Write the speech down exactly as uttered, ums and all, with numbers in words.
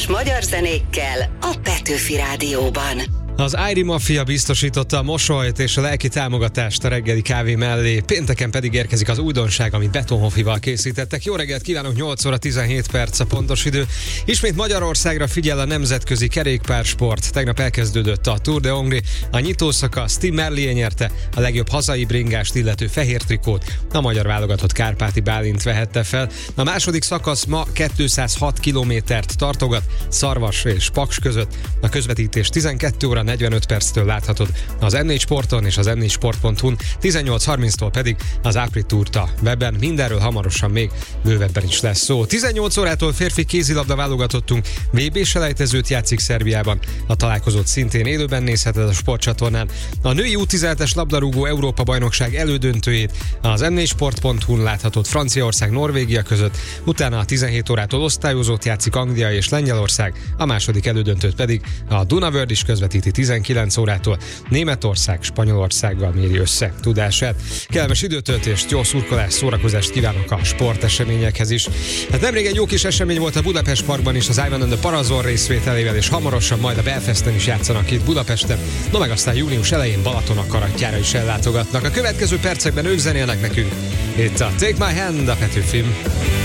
és magyar zenékkel a Petőfi Rádióban. Az i dé Mafia biztosította a mosolyt és a lelki támogatást a reggeli kávé mellé. Pénteken pedig érkezik az újdonság, amit Betonhoffival készítettek. Jó reggelt kívánok, nyolc óra tizenhét perc a pontos idő. Ismét Magyarországra figyel a nemzetközi kerékpársport. Tegnap elkezdődött a Tour de Hongrie, a nyitószakasz. Tim Merlier nyerte a legjobb hazai bringást illető fehér trikót. A magyar válogatott Kárpáti Bálint vehette fel. A második szakasz ma kétszázhat kilométert tartogat Szarvas és Paks között. A közvetítés tizenkét óra negyvenöt perctől láthatod az em négy Sporton és az em négy sport pont hu-n, tizennyolc harminctól pedig az Ápri Tourt a webben. Mindenről hamarosan még bővebben is lesz szó. tizennyolc órától férfi kézilabda válogatottunk vé bé-selejtezőt játszik Szerbiában. A találkozót szintén élőben nézheted a sportcsatornán. A női U tizenhetes labdarúgó Európa-bajnokság elődöntőjét az em négy sport pont hu-n láthatod Franciaország Norvégia között, utána a tizenhét órától osztályozót játszik Anglia és Lengyelország, a második elődöntőt pedig a Dunavörd is közvetíti tizenkilenc órától. Németország Spanyolországgal méri össze tudását. Kellemes időtöltést, jó szurkolás, szórakozást kívánok a sporteseményekhez is. Hát nemrég egy jó kis esemény volt a Budapest Parkban is az Ivan and the Parazon részvételével, és hamarosan majd a Belfesten is játszanak itt Budapesten. No meg aztán június elején Balaton akaratjára is ellátogatnak. A következő percekben ők zenélnek nekünk. Itt a Take My Hand, a Petőfim.